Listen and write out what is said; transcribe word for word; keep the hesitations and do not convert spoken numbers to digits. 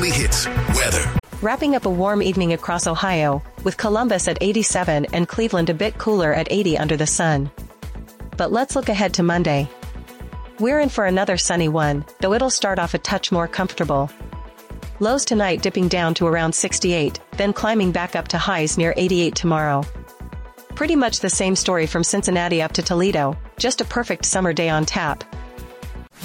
Weekly Hits weather. Wrapping up a warm evening across Ohio, with Columbus at eighty-seven and Cleveland a bit cooler at eighty under the sun. But let's look ahead to Monday. We're in for another sunny one, though it'll start off a touch more comfortable. Lows tonight dipping down to around sixty-eight, then climbing back up to highs near eighty-eight tomorrow. Pretty much the same story from Cincinnati up to Toledo, just a perfect summer day on tap.